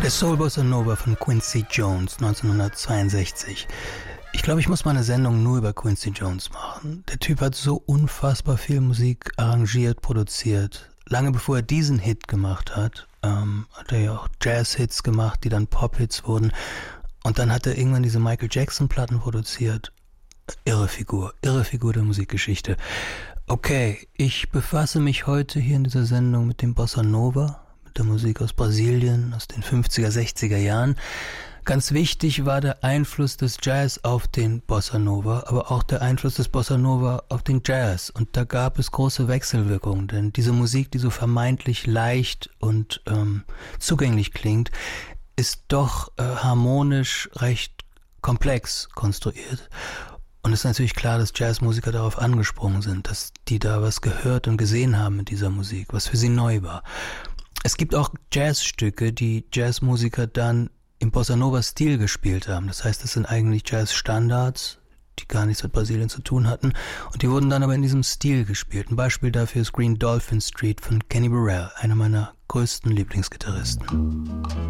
Der Soul Bossa Nova von Quincy Jones 1962. Ich glaube, ich muss mal eine Sendung nur über Quincy Jones machen. Der Typ hat so unfassbar viel Musik arrangiert, produziert. Lange bevor er diesen Hit gemacht hat, hat er ja auch Jazz-Hits gemacht, die dann Pop-Hits wurden. Und dann hat er irgendwann diese Michael Jackson-Platten produziert. Irre Figur der Musikgeschichte. Okay, ich befasse mich heute hier in dieser Sendung mit dem Bossa Nova, mit der Musik aus Brasilien, aus den 50er, 60er Jahren. Ganz wichtig war der Einfluss des Jazz auf den Bossa Nova, aber auch der Einfluss des Bossa Nova auf den Jazz. Und da gab es große Wechselwirkungen, denn diese Musik, die so vermeintlich leicht und zugänglich klingt, ist doch harmonisch recht komplex konstruiert. Und es ist natürlich klar, dass Jazzmusiker darauf angesprungen sind, dass die da was gehört und gesehen haben mit dieser Musik, was für sie neu war. Es gibt auch Jazzstücke, die Jazzmusiker dann im Bossa Nova-Stil gespielt haben. Das heißt, es sind eigentlich Jazzstandards, die gar nichts mit Brasilien zu tun hatten. Und die wurden dann aber in diesem Stil gespielt. Ein Beispiel dafür ist Green Dolphin Street von Kenny Burrell, einer meiner größten Lieblingsgitarristen.